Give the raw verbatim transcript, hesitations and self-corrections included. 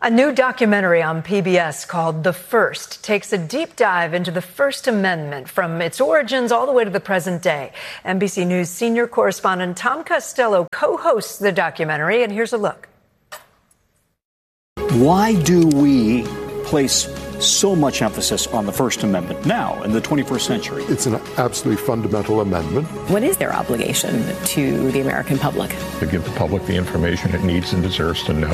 A new documentary on P B S called The First takes a deep dive into the First Amendment from its origins all the way to the present day. N B C News senior correspondent Tom Costello co-hosts the documentary, and here's a look. Why do we place so much emphasis on the First Amendment now in the twenty-first century? It's an absolutely fundamental amendment. What is their obligation to the American public? To give the public the information it needs and deserves to know.